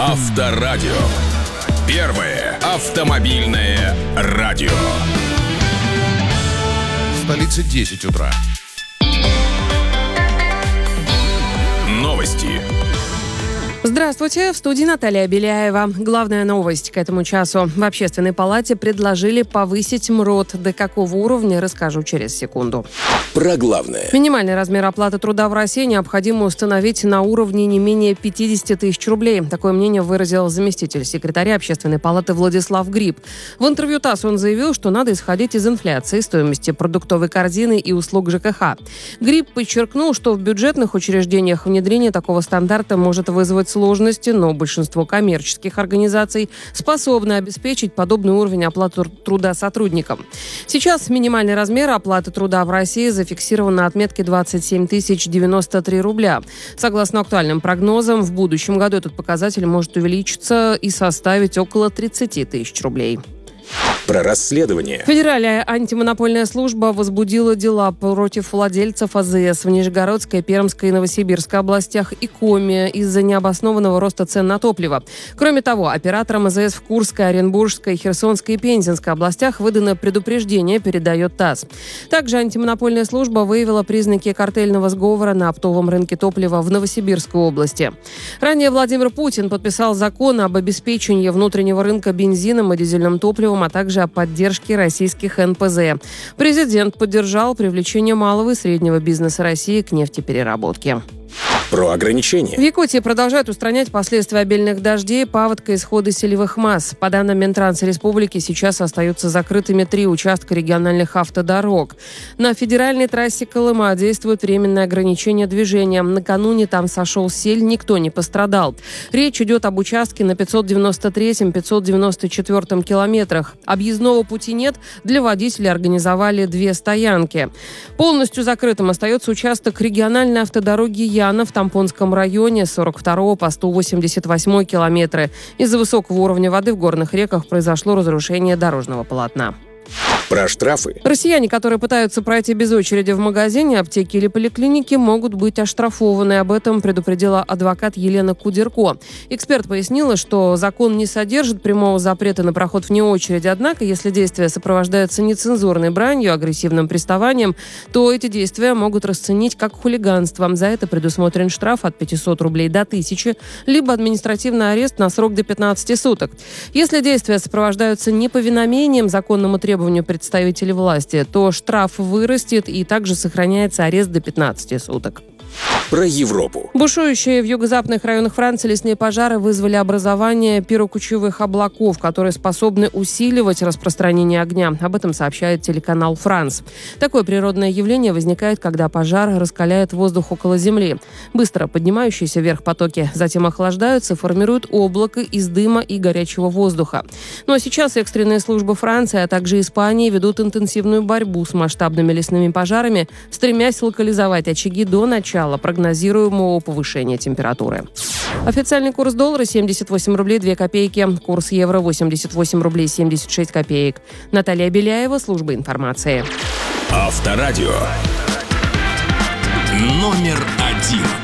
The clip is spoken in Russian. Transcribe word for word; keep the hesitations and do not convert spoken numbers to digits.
Авторадио. Первое автомобильное радио. В столице десять утра. Новости. Здравствуйте, в студии Наталья Беляева. Главная новость к этому часу. В Общественной палате предложили повысить МРОТ. До какого уровня, расскажу через секунду. Про главное. Минимальный размер оплаты труда в России необходимо установить на уровне не менее пятьдесят тысяч рублей. Такое мнение выразил заместитель секретаря Общественной палаты Владислав Гриб. В интервью ТАСС он заявил, что надо исходить из инфляции, стоимости продуктовой корзины и услуг ЖКХ. Гриб подчеркнул, что в бюджетных учреждениях внедрение такого стандарта может вызвать сложности, но большинство коммерческих организаций способны обеспечить подобный уровень оплаты труда сотрудникам. Сейчас минимальный размер оплаты труда в России зафиксирован на отметке двадцать семь тысяч девяносто три рубля. Согласно актуальным прогнозам, в будущем году этот показатель может увеличиться и составить около тридцать тысяч рублей. Про расследование. Федеральная антимонопольная служба возбудила дела против владельцев АЗС в Нижегородской, Пермской и Новосибирской областях и Коми из-за необоснованного роста цен на топливо. Кроме того, операторам АЗС в Курской, Оренбургской, Херсонской и Пензенской областях выдано предупреждение, передает ТАСС. Также антимонопольная служба выявила признаки картельного сговора на оптовом рынке топлива в Новосибирской области. Ранее Владимир Путин подписал закон об обеспечении внутреннего рынка бензином и дизельным топливом, а также о поддержке российских эн пэ зэ. Президент поддержал привлечение малого и среднего бизнеса России к нефтепереработке. Про ограничения. В Якутии продолжают устранять последствия обильных дождей, паводка и схода селевых масс. По данным Минтранса Республики, сейчас остаются закрытыми три участка региональных автодорог. На федеральной трассе Колыма действует временное ограничение движения. Накануне там сошел сель, никто не пострадал. Речь идет об участке на пятьсот девяносто третьем - пятьсот девяносто четвёртом километрах. Объездного пути нет, для водителей организовали две стоянки. Полностью закрытым остается участок региональной автодороги Яна в Тампонском районе с сорок второго по сто восемьдесят восьмой километры. Из-за высокого уровня воды в горных реках произошло разрушение дорожного полотна. Про штрафы. Россияне, которые пытаются пройти без очереди в магазине, аптеке или поликлинике, могут быть оштрафованы. Об этом предупредила адвокат Елена Кудерко. Эксперт пояснила, что закон не содержит прямого запрета на проход вне очереди. Однако, если действия сопровождаются нецензурной бранью, агрессивным приставанием, то эти действия могут расценить как хулиганство. За это предусмотрен штраф от пятисот рублей до тысячи, либо административный арест на срок до пятнадцати суток. Если действия сопровождаются неповиновением законному требованию представителей власти, то штраф вырастет и также сохраняется арест до пятнадцати суток. Про Европу. Бушующие в юго-западных районах Франции лесные пожары вызвали образование пирокучевых облаков, которые способны усиливать распространение огня. Об этом сообщает телеканал «Франс». Такое природное явление возникает, когда пожар раскаляет воздух около земли. Быстро поднимающиеся вверх потоки затем охлаждаются, формируют облако из дыма и горячего воздуха. Ну а сейчас экстренные службы Франции, а также Испании ведут интенсивную борьбу с масштабными лесными пожарами, стремясь локализовать очаги до начала прогнозируемого повышения температуры. Официальный курс доллара семьдесят восемь рублей две копейки. Курс евро восемьдесят восемь рублей семьдесят шесть копеек. Наталья Беляева, служба информации. Авторадио. Номер один.